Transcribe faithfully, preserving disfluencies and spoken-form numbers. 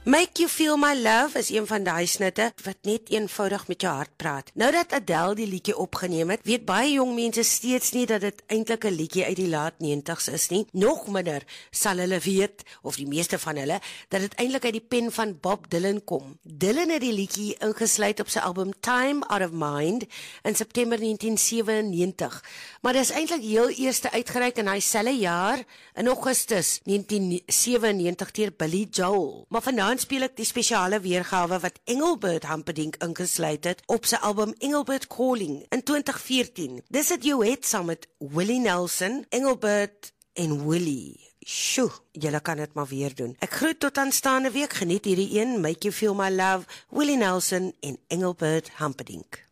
Make You Feel My Love is een van die snitte wat net eenvoudig met jou hart praat. Nou dat Adele die liedjie opgeneem het, weet baie jong mense steeds nie dat dit eintlik 'n liedjie uit die laat negentigs is nie. Nog minder sal hulle weet, of die meeste van hulle, dat dit eintlik uit die pen van Bob Dylan kom. Dylan het die liedjie ingesluit op sy album Time Out of Mind in September negentien sewennegentig. Maar dit is eintlik heel eerste uitgereik in hy selfe jaar in Augustus negentien sewennegentig deur Billy Joel. Maar vandaan speel ek die spesiale weergawe wat Engelbert Humperdinck ingesluit het op sy album Engelbert Calling in twintig veertien. Dis 'n duet saam met Willie Nelson, Engelbert en Willie. Sjoe, julle kan dit maar weer doen. Ek groet tot aanstaande week, geniet hierdie een, Make You Feel My Love, Willie Nelson en Engelbert Humperdinck.